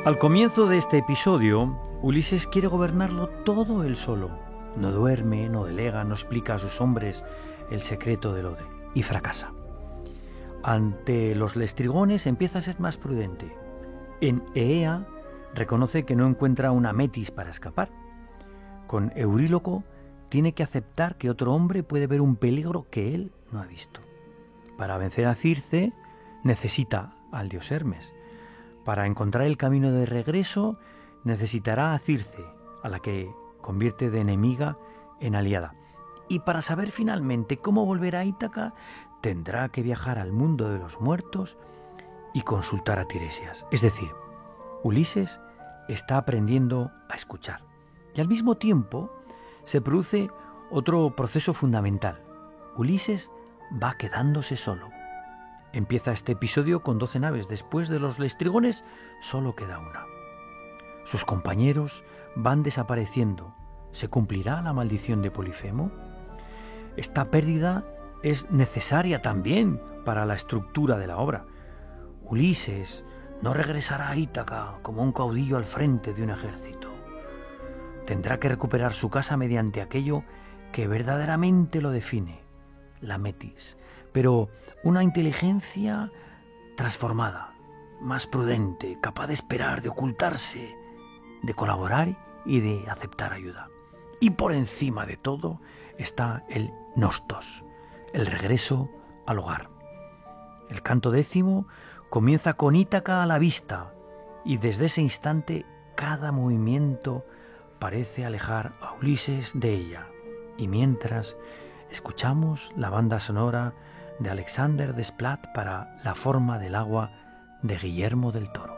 Al comienzo de este episodio, Ulises quiere gobernarlo todo él solo. No duerme, no delega, no explica a sus hombres el secreto del Odre y fracasa. Ante los lestrigones empieza a ser más prudente. En Eea reconoce que no encuentra una Metis para escapar. Con Euríloco tiene que aceptar que otro hombre puede ver un peligro que él no ha visto. Para vencer a Circe necesita al dios Hermes. Para encontrar el camino de regreso necesitará a Circe, a la que convierte de enemiga en aliada. Y para saber finalmente cómo volver a Ítaca, tendrá que viajar al mundo de los muertos y consultar a Tiresias. Es decir, Ulises está aprendiendo a escuchar. Y al mismo tiempo se produce otro proceso fundamental. Ulises va quedándose solo. Empieza este episodio con 12 naves. Después de los lestrigones solo queda una. Sus compañeros van desapareciendo. ¿Se cumplirá la maldición de Polifemo? Esta pérdida es necesaria también para la estructura de la obra. Ulises no regresará a Ítaca como un caudillo al frente de un ejército. Tendrá que recuperar su casa mediante aquello que verdaderamente lo define, la Metis, pero una inteligencia transformada, más prudente, capaz de esperar, de ocultarse, de colaborar y de aceptar ayuda. Y por encima de todo está el Nostos, el regreso al hogar. El canto 10 comienza con Ítaca a la vista y desde ese instante cada movimiento parece alejar a Ulises de ella. Y mientras escuchamos la banda sonora de Alexander Desplat para La forma del agua de Guillermo del Toro.